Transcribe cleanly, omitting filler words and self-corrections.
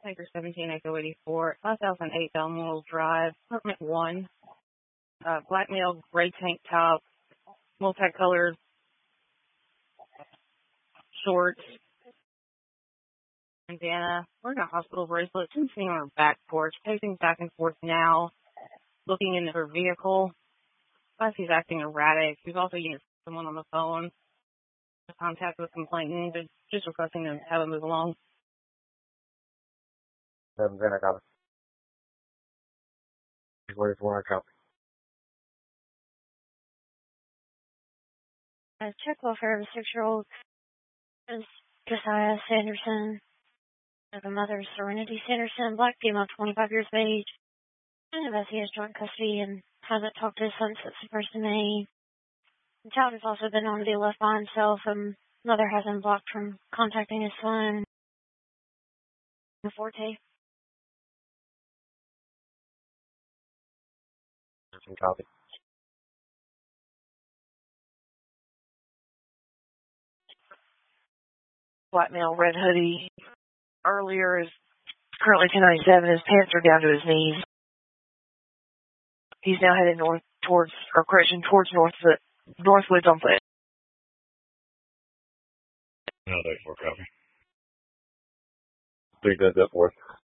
Tanker 17 Echo 84, 5008 Balmoral Drive, apartment 1. Black male, gray tank top, multicolored shorts, bandana, wearing a hospital bracelet, sitting on her back porch, pacing back and forth now, looking into her vehicle. As he's acting erratic, he's also using someone on the phone. Contact with complainant, but just requesting them to have him move along. 7 I got it. Where's one I copy? Check welfare of a 6-year-old is Josiah Sanderson. The mother is Serenity Sanderson, black female, 25 years of age. And Bessie has joint custody and hasn't talked to his son since the 1st of May. The child has also been known to be left by himself, and mother has him blocked from contacting his son. Forte. Copy. Black male, red hoodie. Earlier is currently 1097. His pants are down to his knees. He's now headed towards Northwoods on foot. No, 34 copy. 3 does that for us.